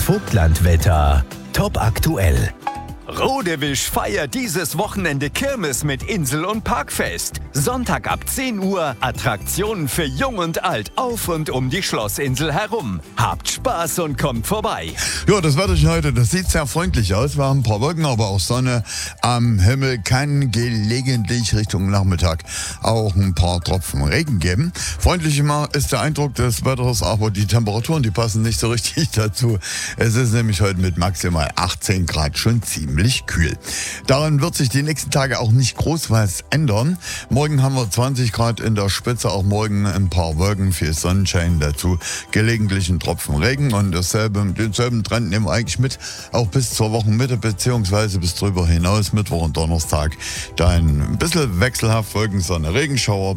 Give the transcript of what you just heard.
Vogtlandwetter. Top aktuell. Rodewisch feiert dieses Wochenende Kirmes mit Insel- und Parkfest. Sonntag ab 10 Uhr Attraktionen für Jung und Alt auf und um die Schlossinsel herum. Habt Spaß und kommt vorbei. Ja, das Wetter heute, das sieht sehr freundlich aus. Wir haben ein paar Wolken, aber auch Sonne am Himmel. Kann gelegentlich Richtung Nachmittag auch ein paar Tropfen Regen geben. Freundlich immer ist der Eindruck des Wetters, aber die Temperaturen, die passen nicht so richtig dazu. Es ist nämlich heute mit maximal 18 Grad schon ziemlich kühl. Daran wird sich die nächsten Tage auch nicht groß was ändern. Morgen haben wir 20 Grad in der Spitze, auch morgen ein paar Wolken, viel Sonnenschein dazu, gelegentlich ein Tropfen Regen und denselben Trend nehmen wir eigentlich mit, auch bis zur Wochenmitte beziehungsweise bis drüber hinaus, Mittwoch und Donnerstag. Dann ein bisschen wechselhaft Wolken, Sonne, Regenschauer.